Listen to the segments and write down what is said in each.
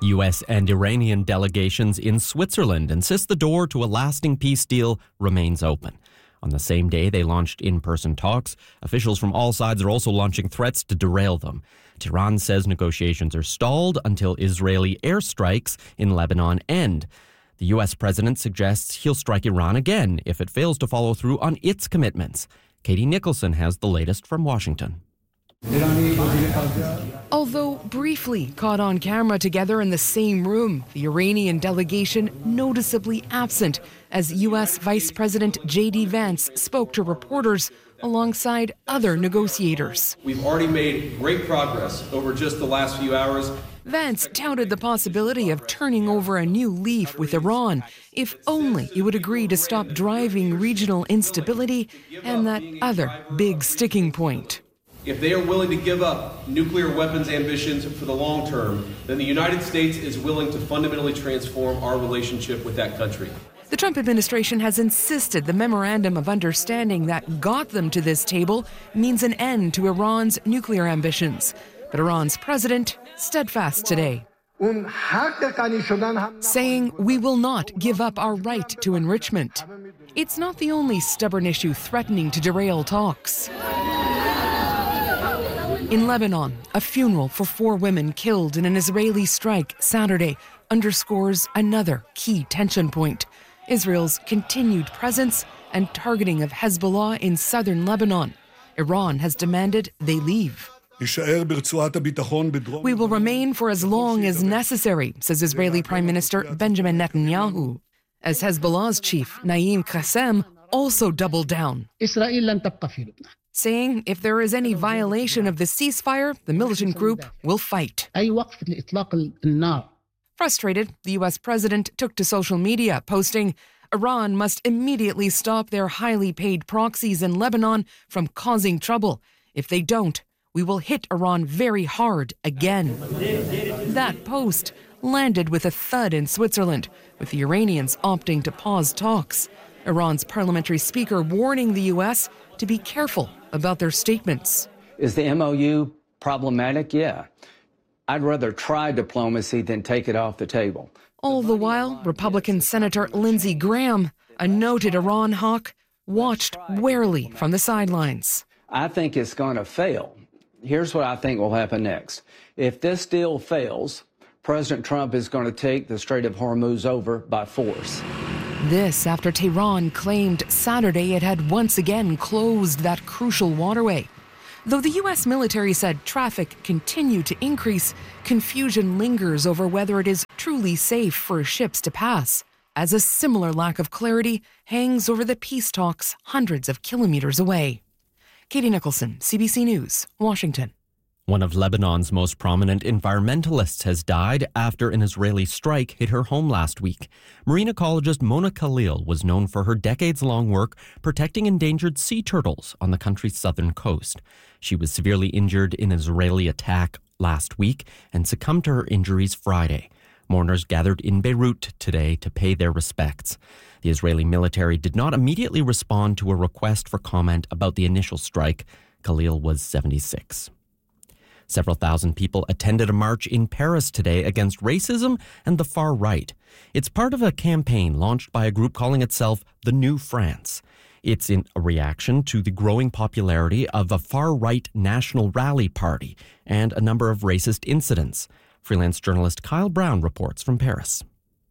U.S. and Iranian delegations in Switzerland insist the door to a lasting peace deal remains open. On the same day they launched in-person talks, officials from all sides are also launching threats to derail them. Tehran says negotiations are stalled until Israeli airstrikes in Lebanon end. The U.S. president suggests he'll strike Iran again if it fails to follow through on its commitments. Katie Nicholson has the latest from Washington. Although briefly caught on camera together in the same room, the Iranian delegation noticeably absent as U.S. Vice President J.D. Vance spoke to reporters alongside other negotiators. We've already made great progress over just the last few hours. Vance touted the possibility of turning over a new leaf with Iran if only it would agree to stop driving regional instability and that other big sticking point. If they are willing to give up nuclear weapons ambitions for the long term, then the United States is willing to fundamentally transform our relationship with that country. The Trump administration has insisted the memorandum of understanding that got them to this table means an end to Iran's nuclear ambitions. But Iran's president steadfast today, saying we will not give up our right to enrichment. It's not the only stubborn issue threatening to derail talks. In Lebanon, a funeral for 4 women killed in an Israeli strike Saturday underscores another key tension point: Israel's continued presence and targeting of Hezbollah in southern Lebanon. Iran has demanded they leave. We will remain for as long as necessary, says Israeli Prime Minister Benjamin Netanyahu. As Hezbollah's chief, Naim Qassem, also doubled down, saying if there is any violation of the ceasefire, the militant group will fight. Frustrated, the U.S. president took to social media, posting, Iran must immediately stop their highly paid proxies in Lebanon from causing trouble. If they don't, we will hit Iran very hard again. That post landed with a thud in Switzerland, with the Iranians opting to pause talks. Iran's parliamentary speaker warning the U.S. to be careful about their statements. Is the MOU problematic? Yeah. I'd rather try diplomacy than take it off the table. All the while, Republican Senator Lindsey Graham, a noted Iran hawk, watched warily from the sidelines. I think it's going to fail. Here's what I think will happen next. If this deal fails, President Trump is going to take the Strait of Hormuz over by force. This after Tehran claimed Saturday it had once again closed that crucial waterway. Though the U.S. military said traffic continued to increase, confusion lingers over whether it is truly safe for ships to pass, as a similar lack of clarity hangs over the peace talks hundreds of kilometers away. Katie Nicholson, CBC News, Washington. One of Lebanon's most prominent environmentalists has died after an Israeli strike hit her home last week. Marine ecologist Mona Khalil was known for her decades-long work protecting endangered sea turtles on the country's southern coast. She was severely injured in an Israeli attack last week and succumbed to her injuries Friday. Mourners gathered in Beirut today to pay their respects. The Israeli military did not immediately respond to a request for comment about the initial strike. Khalil was 76. Several thousand people attended a march in Paris today against racism and the far right. It's part of a campaign launched by a group calling itself The New France. It's in a reaction to the growing popularity of a far-right national rally party and a number of racist incidents. Freelance journalist Kyle Brown reports from Paris.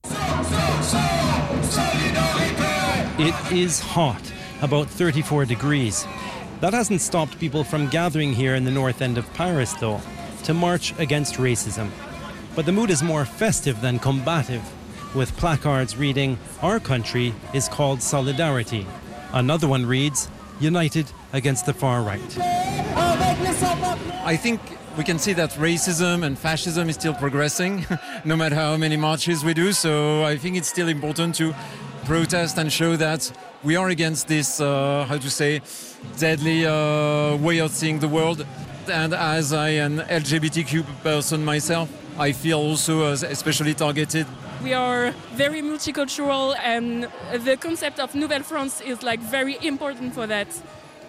It is hot, about 34 degrees. That hasn't stopped people from gathering here in the north end of Paris, though, to march against racism. But the mood is more festive than combative, with placards reading, "Our country is called solidarity." Another one reads, "United against the far right." I think we can see that racism and fascism is still progressing, no matter how many marches we do. So I think it's still important to protest and show that we are against this, deadly way of seeing the world. And as an LGBTQ person myself, I feel also especially targeted. We are very multicultural, and the concept of Nouvelle France is very important for that.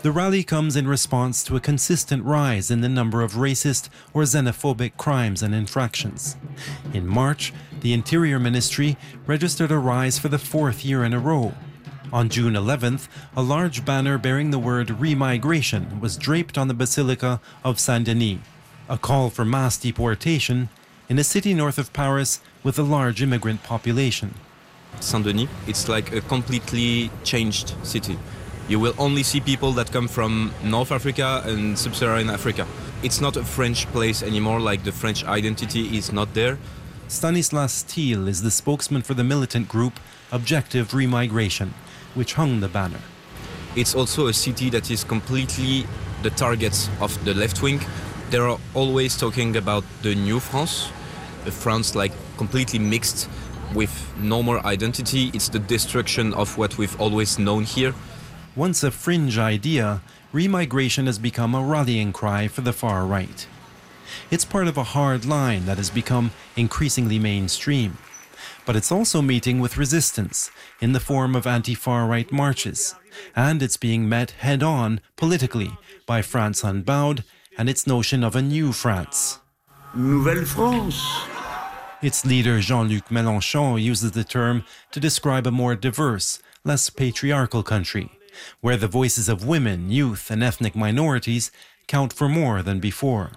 The rally comes in response to a consistent rise in the number of racist or xenophobic crimes and infractions. In March, the Interior Ministry registered a rise for the fourth year in a row. On June 11th, a large banner bearing the word remigration was draped on the Basilica of Saint-Denis, a call for mass deportation in a city north of Paris with a large immigrant population. Saint-Denis, it's like a completely changed city. You will only see people that come from North Africa and Sub-Saharan Africa. It's not a French place anymore, like the French identity is not there. Stanislas Steele is the spokesman for the militant group Objective Remigration, which hung the banner. It's also a city that is completely the target of the left wing. They are always talking about the new France, a France like completely mixed with no more identity. It's the destruction of what we've always known here. Once a fringe idea, remigration has become a rallying cry for the far right. It's part of a hard line that has become increasingly mainstream. But it's also meeting with resistance in the form of anti-far right marches. And it's being met head-on politically by France Unbowed and its notion of a new France. Nouvelle France. Its leader Jean-Luc Mélenchon uses the term to describe a more diverse, less patriarchal country, where the voices of women, youth and ethnic minorities count for more than before.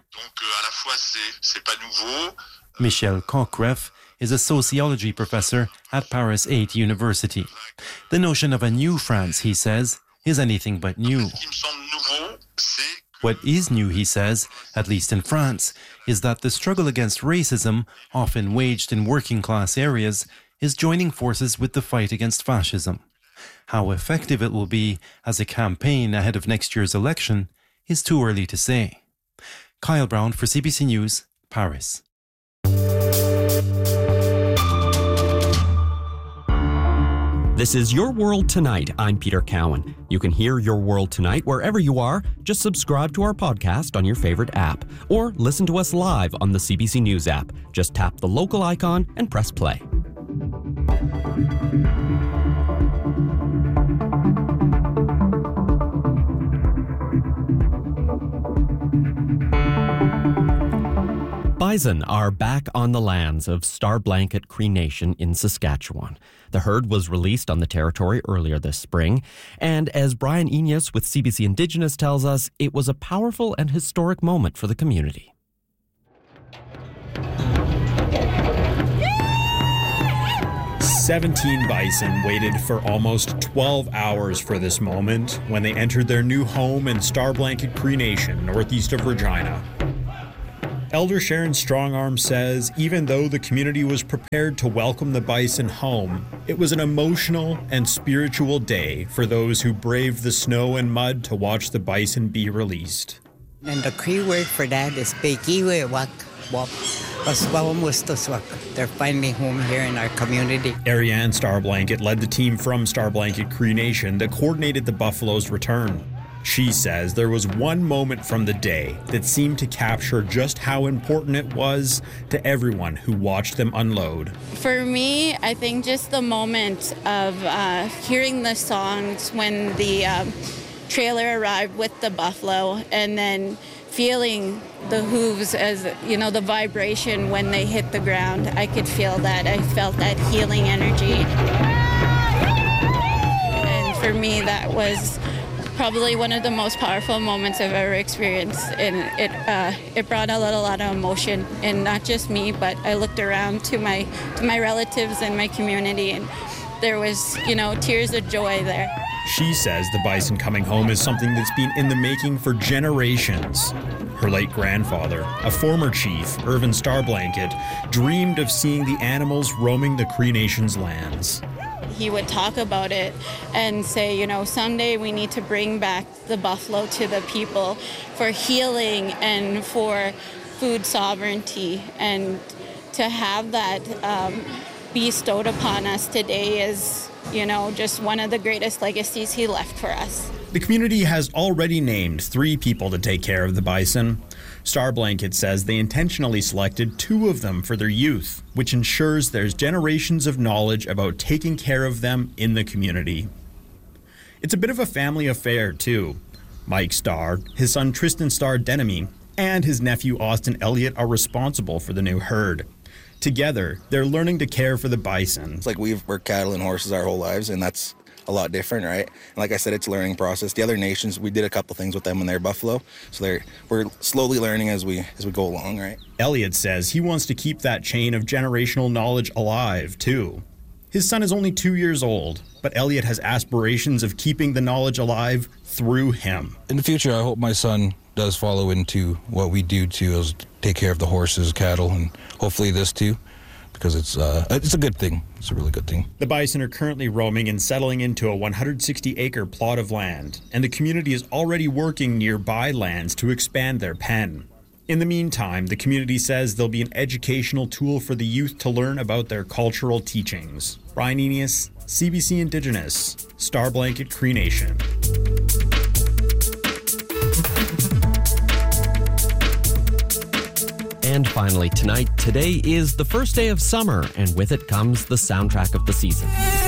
Michel Coqueref is a sociology professor at Paris 8 University. The notion of a new France, he says, is anything but new. What is new, he says, at least in France, is that the struggle against racism, often waged in working-class areas, is joining forces with the fight against fascism. How effective it will be as a campaign ahead of next year's election is too early to say. Kyle Brown for CBC News, Paris. This is Your World Tonight. I'm Peter Cowan. You can hear Your World Tonight wherever you are. Just subscribe to our podcast on your favorite app or listen to us live on the CBC News app. Just tap the local icon and press play. Bison are back on the lands of Star Blanket Cree Nation in Saskatchewan. The herd was released on the territory earlier this spring, and as Brian Enyas with CBC Indigenous tells us, it was a powerful and historic moment for the community. 17 bison waited for almost 12 hours for this moment when they entered their new home in Star Blanket Cree Nation, northeast of Regina. Elder Sharon Strongarm says even though the community was prepared to welcome the bison home, it was an emotional and spiritual day for those who braved the snow and mud to watch the bison be released. And the Cree word for that is Pekiwe Wak Wap. They're finally home here in our community. Ariane Starblanket led the team from Star Blanket Cree Nation that coordinated the buffalo's return. She says there was one moment from the day that seemed to capture just how important it was to everyone who watched them unload. For me, I think just the moment of hearing the songs when the trailer arrived with the buffalo and then feeling the hooves as, you know, the vibration when they hit the ground. I could feel that. I felt that healing energy. And for me, that was probably one of the most powerful moments I've ever experienced, and it brought a lot of emotion, and not just me, but I looked around to my relatives and my community, and there was, you know, tears of joy there. She says the bison coming home is something that's been in the making for generations. Her late grandfather, a former chief, Irvin Starblanket, dreamed of seeing the animals roaming the Cree Nation's lands. He would talk about it and say, you know, someday we need to bring back the buffalo to the people for healing and for food sovereignty. And to have that bestowed upon us today is, you know, just one of the greatest legacies he left for us. The community has already named 3 people to take care of the bison. Starblanket says they intentionally selected 2 of them for their youth, which ensures there's generations of knowledge about taking care of them in the community. It's a bit of a family affair, too. Mike Starr, his son Tristan Starr-Denemy, and his nephew Austin Elliott are responsible for the new herd. Together, they're learning to care for the bison. It's like we've worked cattle and horses our whole lives, and that's a lot different, right? And like I said, it's a learning process. The other nations, we did a couple things with them when they're buffalo, so we're slowly learning as we go along, right? Elliott says he wants to keep that chain of generational knowledge alive, too. His son is only 2 years old, but Elliott has aspirations of keeping the knowledge alive through him. In the future, I hope my son does follow into what we do too, is take care of the horses, cattle, and hopefully this too, because it's a good thing. It's a really good thing. The bison are currently roaming and settling into a 160-acre plot of land, and the community is already working nearby lands to expand their pen. In the meantime, the community says there'll be an educational tool for the youth to learn about their cultural teachings. Brian Enius, CBC Indigenous, Star Blanket Cree Nation. And finally tonight, today is the first day of summer, and with it comes the soundtrack of the season.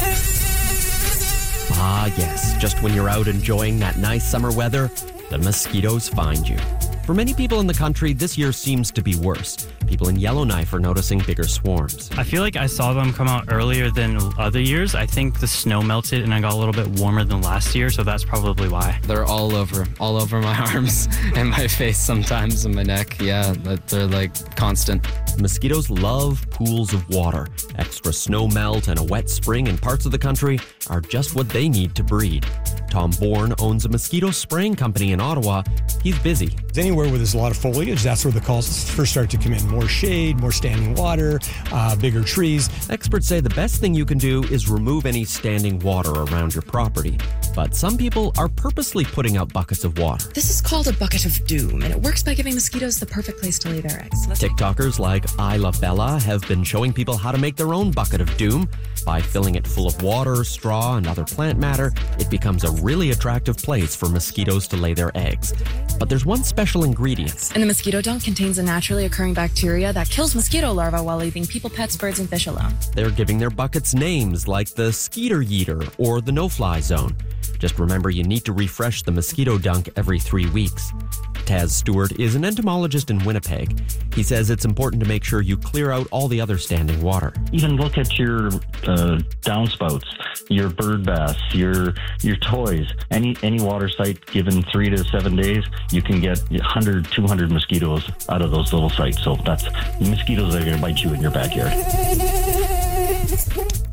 Ah yes, just when you're out enjoying that nice summer weather, the mosquitoes find you. For many people in the country, this year seems to be worse. People in Yellowknife are noticing bigger swarms. I feel like I saw them come out earlier than other years. I think the snow melted and I got a little bit warmer than last year, so that's probably why. They're all over my arms and my face sometimes and my neck. Yeah, they're like constant. Mosquitoes love pools of water. Extra snow melt and a wet spring in parts of the country are just what they need to breed. Tom Bourne owns a mosquito spraying company in Ottawa. He's busy. Anywhere where there's a lot of foliage, that's where the calls first start to come in. More shade, more standing water, bigger trees. Experts say the best thing you can do is remove any standing water around your property. But some people are purposely putting out buckets of water. This is called a bucket of doom, and it works by giving mosquitoes the perfect place to lay their eggs. TikTokers like I Love Bella have been showing people how to make their own bucket of doom. By filling it full of water, straw, and other plant matter, it becomes a really attractive place for mosquitoes to lay their eggs. But there's one special ingredient. And the mosquito dung contains a naturally occurring bacteria that kills mosquito larvae while leaving people, pets, birds, and fish alone. They're giving their buckets names like the Skeeter Yeeter or the No-Fly Zone. Just remember you need to refresh the mosquito dunk every 3 weeks. Taz Stewart is an entomologist in Winnipeg. He says it's important to make sure you clear out all the other standing water. Even look at your downspouts, your bird baths, your toys. Any water site given 3 to 7 days, you can get 100, 200 mosquitoes out of those little sites. So that's the mosquitoes that are going to bite you in your backyard.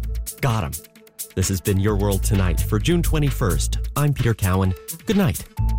Got 'em. This has been Your World Tonight for June 21st. I'm Peter Cowan. Good night.